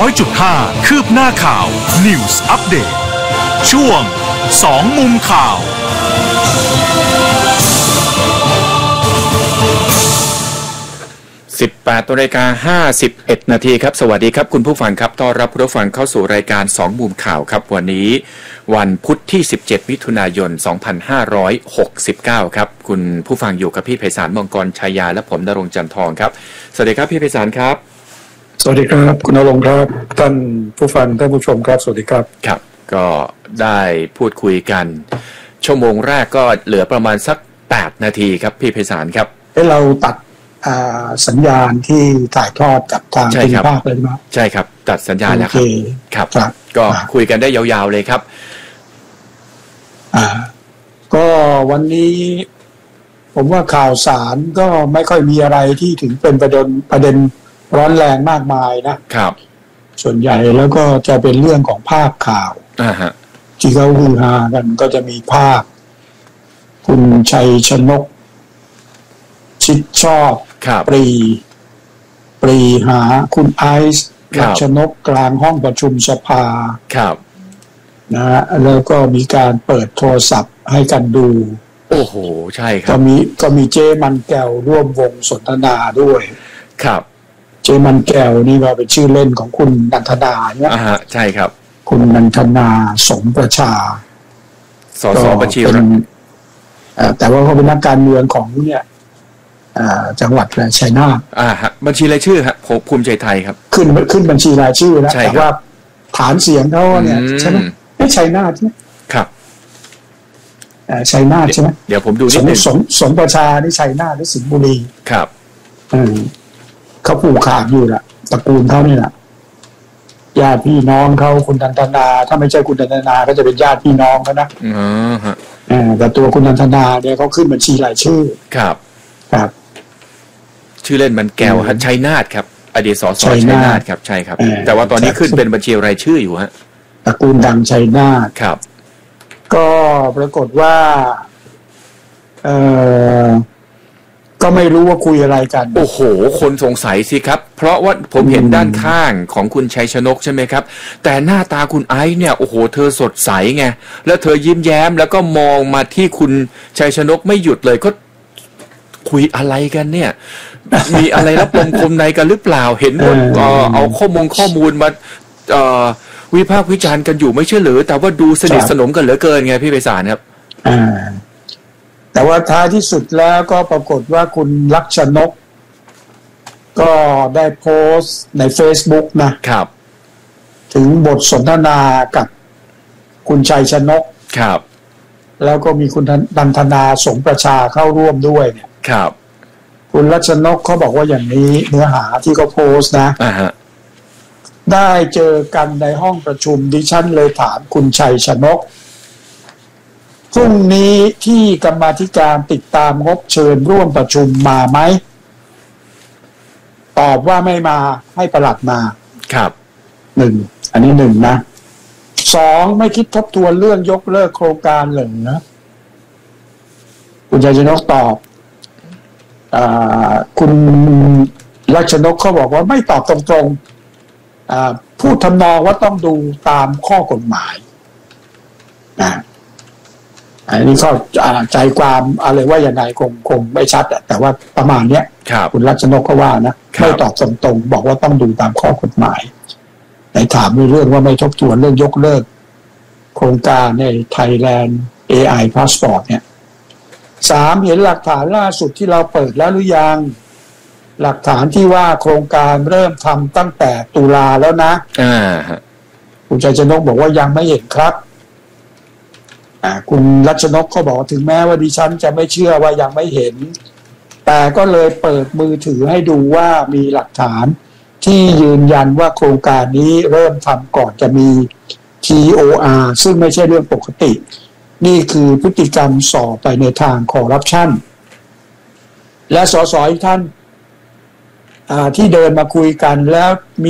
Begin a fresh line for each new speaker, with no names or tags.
100.5 คืบหน้าข่าว News Update ช่วง2มุมข่าว
18:51 นาทีครับสวัสดีครับคุณผู้ฟังครับต้อนรับผู้ฟังเข้าสู่รายการ2มุมข่าวครับวันนี้วันพุธที่17มิถุนายน2569ครับคุณผู้ฟังอยู่กับพี่ไพศาล มังกรชัยยาและผมณรงค์จันทร์ทองครับสวัสดีครับพี่ไพศาลครับ
สวัสดีครับคุณณรงค์ครับท่านผู้ฟังท่านผู้ชมครับสวัสดีครับ
ครับก็ได้พูดคุยกันชั่วโมงแรกก็เหลือประมาณสัก8นาทีครับพี่ไพศาลครับ
เราตัดสัญญาณที่ถ่ายทอดกับทางเป็นภาคเลยไหม
ใช่ครับตัดสัญญาณแล้วครับก็คุยกันได้ยาวๆเลยครับ
ก็วันนี้ผมว่าข่าวสารก็ไม่ค่อยมีอะไรที่ถึงเป็นประเด็นร้อนแรงมากมายนะครับส่วนใหญ่แล้วก็จะเป็นเรื่องของภาพข่าวที่เขาฮือฮากันก็จะมีภาพคุณชัยชนกชิดชอบปรีหาคุณไอซ์รัชนกกลางห้องประชุมสภานะฮะแล้วก็มีการเปิดโทรศัพท์ให้กันดู
โอ้โหใช่ครับ
ก็มีเจมันแก้วร่วมวงสนทนาด้วย
ครับ
เจมันแก้วนี่ก็เป็นชื่อเล่นของคุณนันทนาเนี่ย
ใช่ครับ
คุณนันทนาสมประชา
สสบัญชี
แต่ว่าเขาเป็นนักการเมืองของเนี่ยจังหวัดชัยนาท
บัญชีรายชื่อครับภูมิใจไทยครับ
ขึ้นบัญชีรายชื่อแล้วแต่ว่าฐานเสียงเขาเนี่ยใช่ไหมไม่ชัยนาทใช่ไหม
ครับ
ชัยนาทใช่ไหม
เดี๋ยวผมดูนิดนึง
สมประชานี่ชัยนาทหรือสิงห์บุรี
ครับ
เขาผูกขาดอยู่ละตระกูลเขานี่แหละญาติพี่น้องเขาคุณนันทนาถ้าไม่ใช่คุณนันทนาก็จะเป็นญาติพี่น้องเขานะแต่ตัวคุณนันทนาเนี่ยเขาขึ้นบัญชีรายชื่อ
ครับชื่อเล่นมันแก้วชัยนาทครับอดีตสสชัยนาทครับใช่ครับแต่ว่าตอนนี้ขึ้นเป็นบัญชีรายชื่ออยู่ฮะ
ตระกูลดังชัยนาท
ครับ
ก็ปรากฏว่าก็ไม่รู้ว่าคุยอะไรกัน
โอ้โหคนสงสัยสิครับเพราะว่าผมเห็นด้านข้างของคุณชัยชนกใช่ไหมครับแต่หน้าตาคุณไอซ์เนี่ยโอ้โหเธอสดใสไงแล้วเธอยิ้มแย้มแล้วก็มองมาที่คุณชัยชนกไม่หยุดเลยก็คุยอะไรกันเนี่ยมีอะไรรับลมคมในกันหรือเปล่าเห็นว่าเอาข้อมูลมาวิพากษ์วิจารณ์กันอยู่ไม่ใช่หรือแต่ว่าดูสนิทสนมกันเหลือเกินไงพี่ไพศาลครับ
แต่ว่าท้ายที่สุดแล้วก็ปรากฏว่าคุณลักษณกก็ได้โพสต์ใน Facebook
นะครับ
ถึงบทสนทนากับคุณชัยชนก
ครับ
แล้วก็มีคุณนันทนาสมประชาเข้าร่วมด้วยเนี่ย
ครับ
คุณลักษณกเขาบอกว่าอย่างนี้เนื้อหาที่เขาโพสต์นะได้เจอกันในห้องประชุมดิฉันเลยถามคุณชัยชนกพรุ่งนี้ที่กรรมาธิการติดตามงบเชิญร่วมประชุมมาไหมตอบว่าไม่มาให้ปลัดมา
ครับ
1อันนี้1นะ2ไม่คิดทบทวนเรื่องยกเลิกโครงการเลยนะคุณชัยชนกตอบคุณลักษณกเขาบอกว่าไม่ตอบตรงๆพูดทำนองว่าต้องดูตามข้อกฎหมายอันนี้ก็ใจความอะไรว่ายังไงคงไม่ชัดแต่ว่าประมาณเนี้ยคุณลักษณกก็ว่านะไม่ตอบตรงๆบอกว่าต้องดูตามข้อกฎหมายในถามในเรื่องว่าไม่ทบทวนเรื่องยกเลิกโครงการใน Thailand AI Passport เนี่ย3เห็นหลักฐานล่าสุดที่เราเปิดแล้วหรือยังหลักฐานที่ว่าโครงการเริ่มทำตั้งแต่ตุลาแล้วนะคุณชัยชนกบอกว่ายังไม่เห็นครับคุณรัชนกก็บอกถึงแม้ว่าดิฉันจะไม่เชื่อว่ายังไม่เห็นแต่ก็เลยเปิดมือถือให้ดูว่ามีหลักฐานที่ยืนยันว่าโครงการนี้เริ่มทำก่อนจะมี TOR ซึ่งไม่ใช่เรื่องปกตินี่คือพฤติกรรมส่อไปในทางคอร์รัปชันและสสอีกท่านที่เดินมาคุยกันแล้วมี